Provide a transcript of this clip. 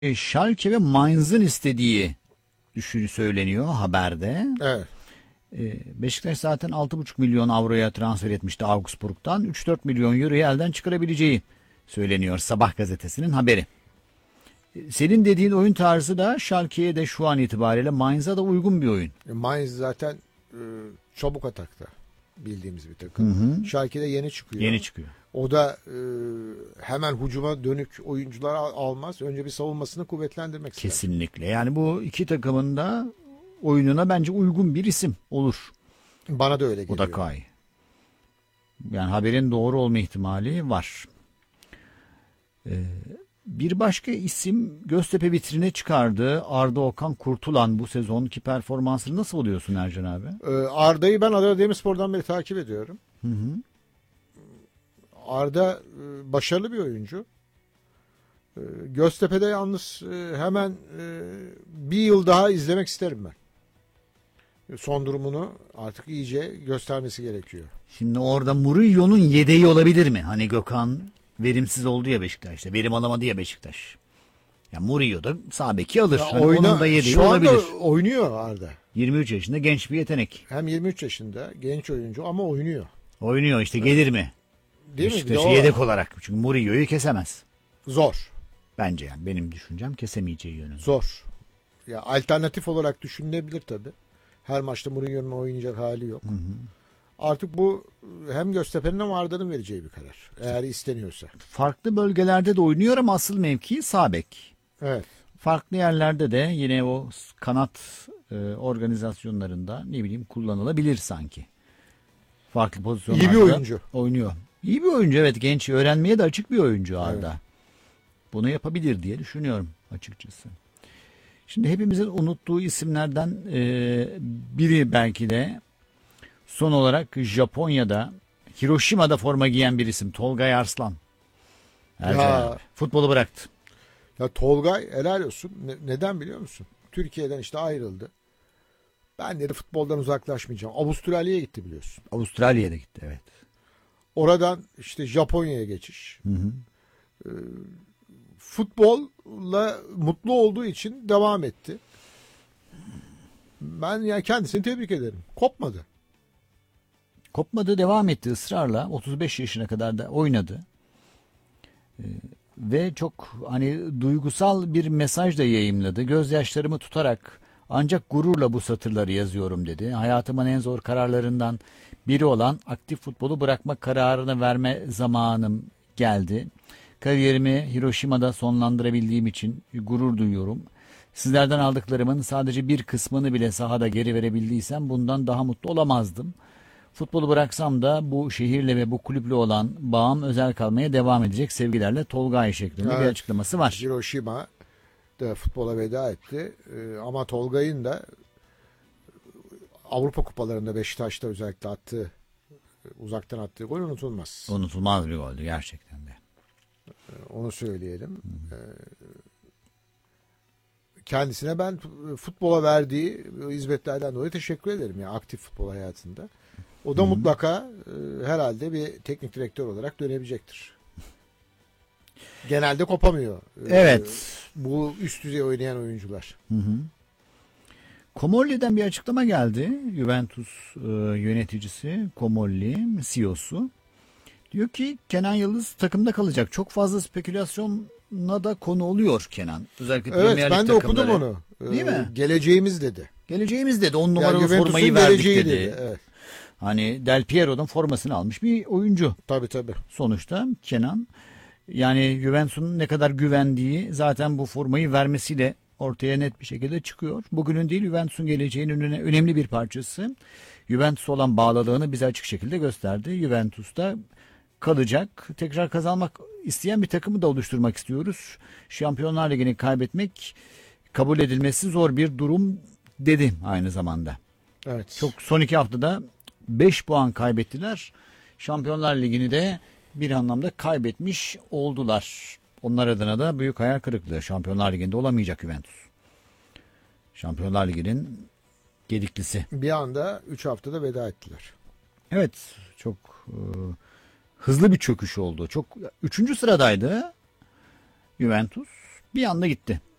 Schalke ve Mainz'ın istediği söyleniyor haberde. Evet. Beşiktaş zaten 6,5 milyon avroya transfer etmişti Augsburg'dan. 3-4 milyon euroyu elden çıkarabileceği söyleniyor Sabah gazetesinin haberi. Senin dediğin oyun tarzı da Schalke'ye de şu an itibariyle Mainz'a da uygun bir oyun. Mainz zaten çabuk atakta bildiğimiz bir takım. Schalke'de yeni çıkıyor. Yeni çıkıyor. O da hemen hücuma dönük oyuncular almaz. Önce bir savunmasını kuvvetlendirmek ister. Kesinlikle. Yani bu iki takımın da oyununa bence uygun bir isim olur. Bana da öyle geliyor. O da Kay. Yani haberin doğru olma ihtimali var. Bir başka isim Göztepe vitrine çıkardı. Arda Okan Kurtulan bu sezonki performansını nasıl buluyorsun Ercan abi? Arda'yı ben Adana Demirspor'dan beri takip ediyorum. Arda başarılı bir oyuncu. Göztepe'de yalnız hemen bir yıl daha izlemek isterim ben. Son durumunu artık iyice göstermesi gerekiyor. Şimdi orada Murillo'nun yedeği olabilir mi? Hani Gökhan verimsiz oldu ya Beşiktaş'ta. Verim alamadı ya Beşiktaş. Ya Murillo da sağ beki alır. Hani onun da yedeği şu anda olabilir. oynuyor Arda. 23 yaşında genç bir yetenek. Hem 23 yaşında genç oyuncu ama oynuyor. Oynuyor işte, gelir mi? Değil mi? Beşiktaş'a yedek olarak. Çünkü Murillo'yu kesemez. Zor. Bence yani benim düşüncem kesemeyeceği yönünde. Zor. Ya alternatif olarak düşünülebilir tabii. Her maçta Mourinho'nun oynayacak hali yok. Artık bu hem Göztepe'nin hem Arda'nın vereceği bir karar. Eğer isteniyorsa. Farklı bölgelerde de oynuyor ama asıl mevki sağ bek. Evet. Farklı yerlerde de yine o kanat organizasyonlarında ne bileyim kullanılabilir sanki. Farklı pozisyonlarda İyi bir oyuncu. Oynuyor. İyi bir oyuncu, evet, genç, öğrenmeye de açık bir oyuncu Arda. Evet. Bunu yapabilir diye düşünüyorum açıkçası. Şimdi hepimizin unuttuğu isimlerden biri belki de son olarak Japonya'da, Hiroşima'da forma giyen bir isim Tolgay Arslan. Futbolu bıraktı. Ya Tolgay helal olsun. Neden biliyor musun? Türkiye'den işte ayrıldı. Ben dedi futboldan uzaklaşmayacağım. Avustralya'ya gitti biliyorsun. Avustralya'da gitti, evet. Oradan işte Japonya'ya geçiş. Futbolla mutlu olduğu için devam etti. Ben yani kendisini tebrik ederim. Kopmadı. Kopmadı, devam etti ısrarla. 35 yaşına kadar da oynadı. Ve çok hani duygusal bir mesaj da yayımladı. Gözyaşlarımı tutarak ancak gururla bu satırları yazıyorum dedi. Hayatımın en zor kararlarından biri olan aktif futbolu bırakma kararını verme zamanım geldi. Kariyerimi Hiroşima'da sonlandırabildiğim için gurur duyuyorum. Sizlerden aldıklarımın sadece bir kısmını bile sahada geri verebildiysem bundan daha mutlu olamazdım. Futbolu bıraksam da bu şehirle ve bu kulüple olan bağım özel kalmaya devam edecek. Sevgilerle Tolgay şeklinde bir açıklaması var. Hiroşima da futbola veda etti. Ama Tolgay'ın da Avrupa kupalarında Beşiktaş'ta özellikle uzaktan attığı gol unutulmaz. Unutulmaz bir goldü gerçekten de. Onu söyleyelim. Kendisine ben futbola verdiği hizmetlerden dolayı teşekkür ederim ya, aktif futbol hayatında. O da mutlaka herhalde bir teknik direktör olarak dönebilecektir. Genelde kopamıyor. Evet. Bu üst düzey oynayan oyuncular. Komolli'den bir açıklama geldi. Juventus yöneticisi, Komolli, CEO'su. Diyor ki Kenan Yıldız takımda kalacak. Çok fazla spekülasyona da konu oluyor Kenan. Özellikle Premier Lig ben de takımları. okudum onu. Değil mi? Geleceğimiz dedi. Geleceğimiz dedi. 10 numaralı Juventus'un formayı verdik dedi. Evet. Hani Del Piero'dan formasını almış bir oyuncu. Tabii. Sonuçta Kenan. Yani Juventus'un ne kadar güvendiği zaten bu formayı vermesiyle ortaya net bir şekilde çıkıyor. Bugünün değil, Juventus'un geleceğinin önemli bir parçası. Juventus'a olan bağlılığını bize açık şekilde gösterdi. Juventus'ta kalacak. Tekrar kazanmak isteyen bir takımı da oluşturmak istiyoruz. Şampiyonlar Ligi'ni kaybetmek kabul edilmesi zor bir durum dedi aynı zamanda. Evet. Çok son 2 haftada 5 puan kaybettiler. Şampiyonlar Ligi'ni de bir anlamda kaybetmiş oldular. Onlar adına da büyük hayal kırıklığı. Şampiyonlar Ligi'nde olamayacak Juventus. Şampiyonlar Ligi'nin gediklisi. Bir anda 3 haftada veda ettiler. Evet, çok hızlı bir çöküş oldu. Çok 3. sıradaydı Juventus. Bir anda gitti.